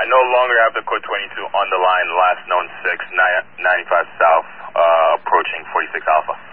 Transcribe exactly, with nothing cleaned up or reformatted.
I no longer have the code twenty-two on the line, last known six, ninety-five South, uh, approaching forty-six Alpha.